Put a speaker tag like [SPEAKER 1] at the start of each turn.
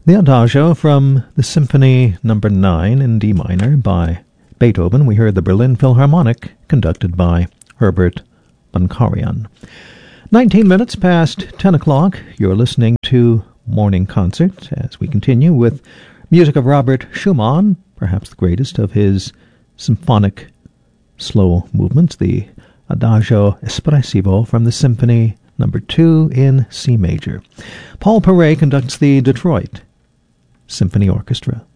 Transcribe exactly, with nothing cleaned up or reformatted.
[SPEAKER 1] The Adagio from the Symphony Number nine in D minor by Beethoven. We heard the Berlin Philharmonic, conducted by Herbert Bunkarian. Nineteen minutes past ten o'clock, you're listening to Morning Concert as we continue with music of Robert Schumann, perhaps the greatest of his symphonic slow movements, the Adagio Espressivo from the Symphony Number two in C major. Paul Paray conducts the Detroit Symphony Orchestra.